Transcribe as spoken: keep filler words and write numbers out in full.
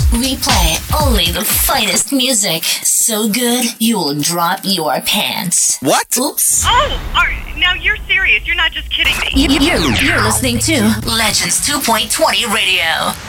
We play only the finest music. So good, you'll drop your pants. What? Oops. Oh, are, now you're serious. You're not just kidding me. You, you're, you're listening to Legends two point twenty Radio.